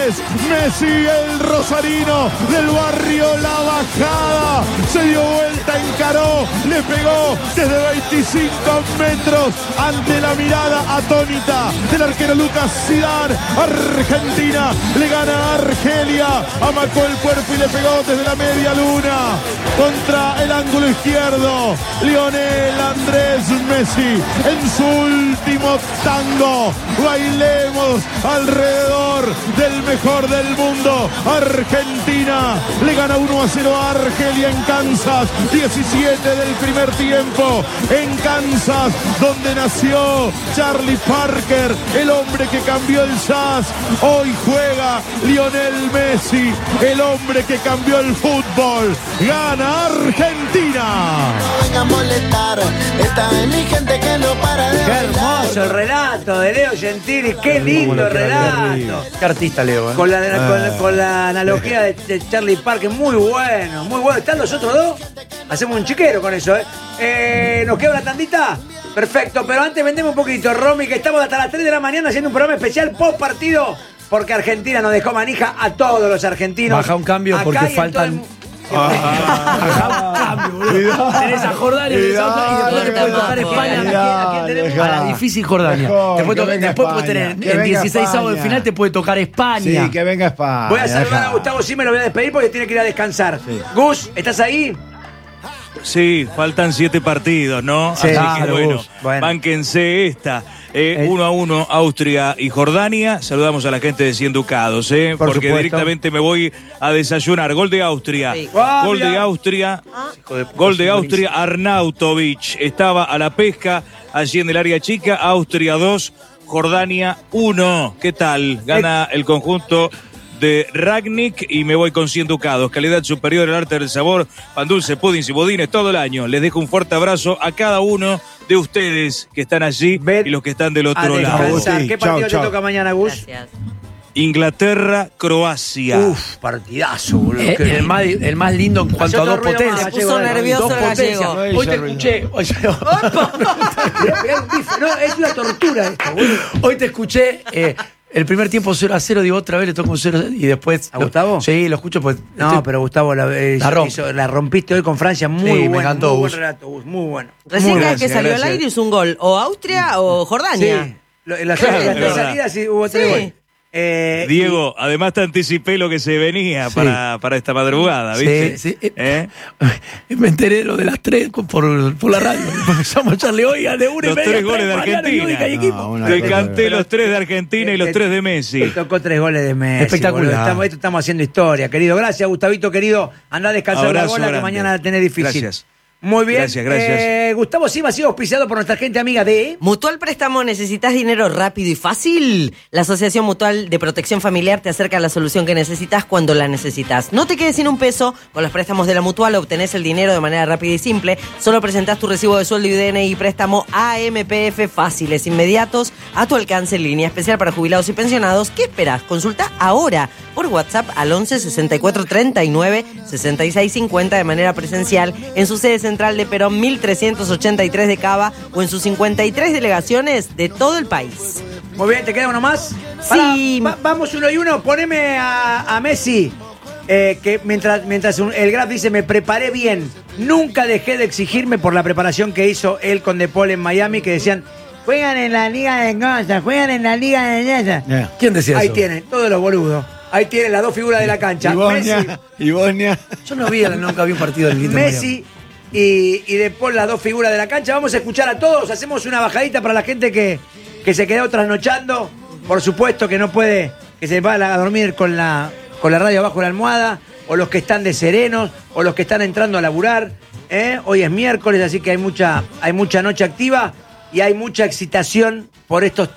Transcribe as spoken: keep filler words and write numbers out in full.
Andrés Messi, el rosarino del barrio La Bajada, se dio vuelta, encaró, le pegó desde veinticinco metros ante la mirada atónita del arquero Lucas Zidane. Argentina le gana a Argelia, amacó el cuerpo y le pegó desde la media luna contra el ángulo izquierdo. Lionel Andrés Messi en su último tango. Bailemos alrededor del mejor del mundo. Argentina le gana uno a cero a Argelia en Kansas. diecisiete del primer tiempo en Kansas, donde nació Charlie Parker, el hombre que cambió el jazz. Hoy juega Lionel Messi, el hombre que cambió el fútbol. Gana Argentina. Venga a molestar, esta es mi gente que no para de Qué hermoso el relato de Leo Gentili, qué lindo relato. Qué artista Leo, ¿eh? Con la, con, con la analogía de, de Charlie Parker, muy bueno, muy bueno. ¿Están los otros dos? Hacemos un chiquero con eso, ¿eh? eh ¿Nos queda una tandita? Perfecto, pero antes vendemos un poquito, Romy, que estamos hasta las tres de la mañana haciendo un programa especial post partido, porque Argentina nos dejó manija a todos los argentinos. Baja un cambio Acá porque y en faltan... todo el- Ah, Baja un cambio, boludo. Tenés a Jordania y después te puede tocar España. ¿A quién tenemos? A la difícil Jordania. Mejor, Después, que to- venga después España, puede tener que en venga dieciséis avos de España. final te puede tocar España. Sí, que venga España. Voy a saludar Dejá. a Gustavo, sí me lo voy a despedir porque tiene que ir a descansar. Gus, ¿estás ahí? Sí, faltan siete partidos, ¿no? Sí, Así claro, que bueno, Gus. Bueno. bánquense esta. Eh, Eh. uno a uno, Austria y Jordania. Saludamos a la gente de Cien Ducados, ¿eh? Por Porque supuesto. directamente me voy a desayunar. Gol de Austria. Sí. Ah, Gol de mirá. Austria. Hijo de puta, Gol de es Austria, Arnautovic. Estaba a la pesca allí en el área chica. Austria dos, Jordania uno. ¿Qué tal? Gana el conjunto de Ragnick y me voy con Cien Ducados. Calidad superior al arte del sabor, pan dulce, puddings y budines todo el año. Les dejo un fuerte abrazo a cada uno de ustedes que están allí Ven y los que están del A otro lado. descansar. Agustín. ¿Qué partido Chau, te chau. toca mañana, Gus? Gracias. Inglaterra, Croacia. Uf, partidazo, boludo. Eh, Qué- el, más, el más lindo en cuanto a otro dos ruido más, potencias. Se puso Gallego, nervioso Dos el potencias. gallego. No Hoy te hice ruido. escuché. Hoy, Le voy a pegar un bife. No, es una tortura esto, boludo. hoy te escuché. eh, el primer tiempo cero a cero, digo otra vez le toco un cero y después. ¿A Gustavo? Sí, lo escucho pues. No, estoy- pero Gustavo, la, eh, La rompe. hizo- la rompiste hoy con Francia. Muy Sí, me bueno, encantó, muy buen Gus. relato, Gus. Muy bueno. Recién Muy cada gracias, que salió al gracias. aire hizo un gol. O Austria o Jordania. Sí. Lo- En las Claro, en las es tres verdad. salidas sí, hubo tres Sí. goles. Eh, Diego, además te anticipé lo que se venía Sí. para, para esta madrugada, Sí, ¿viste? sí. ¿Eh? Me enteré de lo de las tres por, por la radio. Empezamos a echarle oiga de una y Los media. tres goles de Mariano, Argentina. y Udica y equipo. No, una Te cosa. canté los tres de Argentina y los tres de Messi. Te tocó tres goles de Messi. Espectacular. boludo. Estamos, esto estamos haciendo historia, querido. Gracias, Gustavito, querido. Andá a descansar la Abrazo bola que grande. mañana la tenés difícil. Gracias. Muy bien. Gracias, gracias. Eh, Gustavo Silva ha sido auspiciado por nuestra gente amiga de... Mutual Préstamo, ¿necesitas dinero rápido y fácil? La Asociación Mutual de Protección Familiar te acerca a la solución que necesitas cuando la necesitas. No te quedes sin un peso. Con los préstamos de la Mutual obtenés el dinero de manera rápida y simple. Solo presentás tu recibo de sueldo y D N I préstamo A M P F fáciles, inmediatos, a tu alcance en línea especial para jubilados y pensionados. ¿Qué esperás? Consulta ahora por WhatsApp al once sesenta y cuatro treinta y nueve sesenta y seis cincuenta de manera presencial en su sede central de Perón mil trescientos ochenta y tres de Cava o en sus cincuenta y tres delegaciones de todo el país. Muy bien, ¿te queda uno más? Sí. Pará, va- vamos uno y uno. Poneme a, a Messi. eh, que mientras, mientras un- el Graf dice, me preparé bien. Nunca dejé de exigirme por la preparación que hizo él con De Paul en Miami, que decían, juegan en la Liga de Cosas, juegan en la Liga de Yaya. Yeah. ¿Quién decía Ahí eso? tienen, todos los boludos. Ahí tienen las dos figuras de la cancha. Y Messi, Bosnia. Y Bosnia. Yo no vi, nunca vi un partido del Inter Messi y, y De Paul, las dos figuras de la cancha. Vamos a escuchar a todos. Hacemos una bajadita para la gente que, que se quedó trasnochando. Por supuesto que no puede, que se va a dormir con la, con la radio abajo de la almohada. O los que están de serenos, o los que están entrando a laburar. ¿eh? Hoy es miércoles, así que hay mucha, hay mucha noche activa y hay mucha excitación por estos